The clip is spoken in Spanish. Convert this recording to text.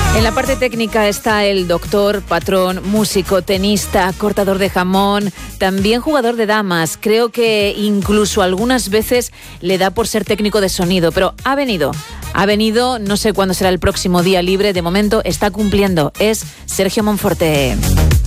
En la parte técnica está el doctor, patrón, músico, tenista, cortador de jamón, también jugador de damas. Creo que incluso algunas veces le da por ser técnico de sonido, pero ha venido, no sé cuándo será el próximo día libre, de momento está cumpliendo. Es Sergio Monforte.